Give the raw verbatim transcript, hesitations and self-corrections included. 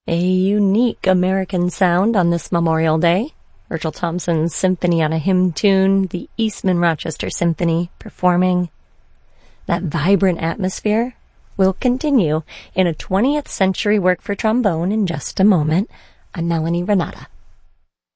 A unique American sound on this Memorial Day. Virgil Thompson's Symphony on a Hymn Tune, the Eastman Rochester Symphony performing. That vibrant atmosphere will continue in a twentieth century work for trombone in just a moment. I'm Melanie Renata.